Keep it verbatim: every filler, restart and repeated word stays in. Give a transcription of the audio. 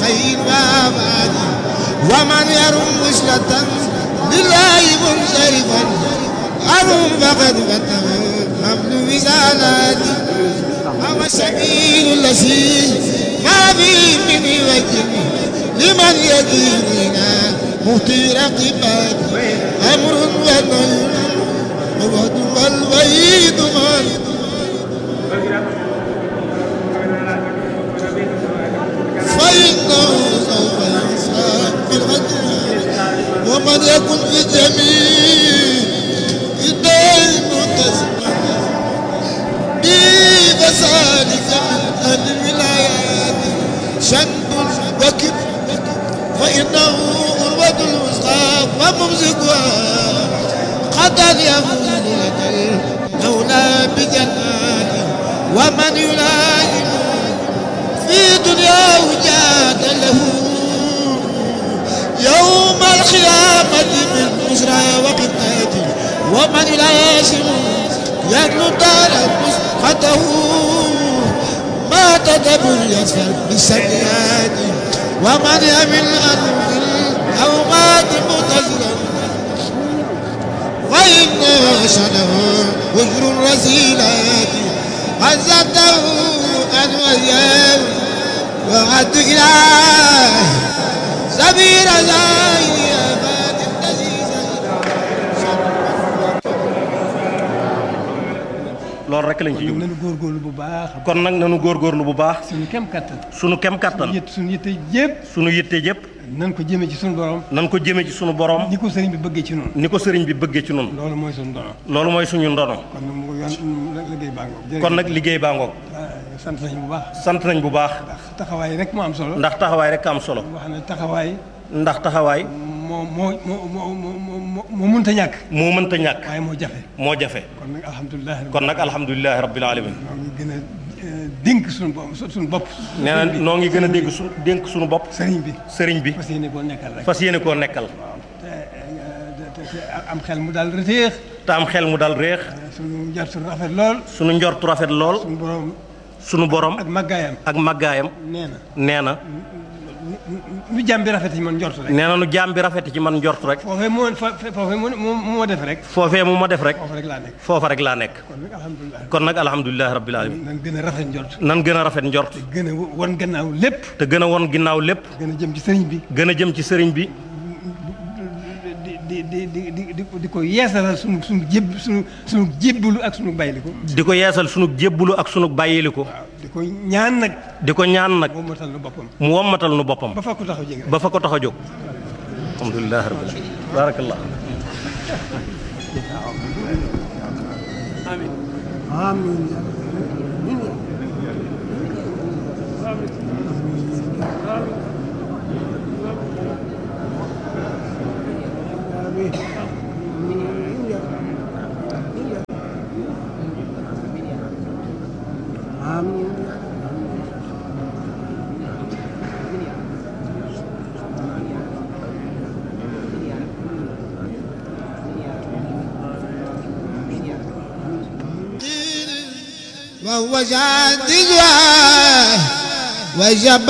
خير وآبادي ومن يرم وصلة لله منصرفا أرم فقد فتح حمل وزالاتي هو السبيل الذي ما فيه من وجه لمن يديننا مهتي رقباتي أمر ونهي ووعد والوعيد مالك فإنه سوف يحساب بالغدر ومن يكن في جميع الدين متسما بفسادك من الولايات شند وكب فإنه غربة الوسطى وممسكها قد يفوز لك المولى بجناته ومن يلازم في دنياه جاد له يوم القيامة من بشرى وقتاته ومن يلازم يدلو دار مسقطه ما تدبر يسفر بالسيئات ومن يمل أن الأوقات متزرا وإن شنه وجر الرسيلات عزته أن وياه وعد إله سبيل زاهي أباد التزيز loolu rek lañ ci jublu. nanu góorgóorlu bu baax. kon nag nanu góorgóorlu bu baax. suñu kem kattan. suñu kem kattan. suñu yitte yëpp. suñu yitte yëpp. nan ko jëmee ci suñu borom. nan ko jëmee ci suñu borom. ni ko sëriñ bi bëggee ci noonu. ni ko sëriñ bi bëggee ci noonu. loolu mooy suñu ndono. loolu mooy suñu ndono. kon nag mu yoon liggéey baa ngoog. kon nag liggéey baa ngoog. sant nañ bu baax. sant nañ bu baax. ndax taxawaay rek moo am solo. ndax taxawaay rek am solo. wax ne taxawaay. ndax taxawaay. moo moo moo moo moo moo mënta ñàkk. moo mënta ñàkk. waaye moo jafe. moo jafe. kon nag alhamdulilah. kon nag alhamdulilah rabbil alamin. ñoo ngi gën a dénk suñu bopp suñu bopp. nee na noo ngi gën a dégg su dénk suñu bopp. sëriñ bi. sëriñ bi. fas yéene koo nekkal rek. fas yéene koo nekkal. te te am xel mu daal réex. te am xel mu dal réex. suñu njortu rafet lool. suñu njortu rafet lool. suñu borom. suñu borom. ak màggaayam. ak màggaayam. nee na. nee na. nu jaam bi rafet ci man njortu rek. nee na nu jaam bi rafet ci man njortu rek. foofee moo foofee moo moo def rek. foofee mu ma def rek. foofa rek laa nekk. foofa rek laa nekk. kon nag alhamdulilah. kon nag alhamdulilah rabbil alamin. nan gën a rafet njort. nan gën a rafet njort. te gën a won gannaaw lépp. te gën a won ginnaaw lépp. gën a jëm ci sëriñ bi. gën a jëm ci sëriñ bi. di di di di di di ko yeesalal sunu sunu jéb sunu sunu jébbalu ak sunu bàyyiliku. di ko yeesal sunu jébbalu ak sunu bàyyiliku. waaw di ko ñaan nag. di ko ñaan nag. mu wommatal nu boppam. mu wommatal nu boppam. ba fa ko tax a jóg. ba fa ko tax a jóg. alhamdulilah rabbil alamin. barakallah. amiin. amiin. وهو جاد وجب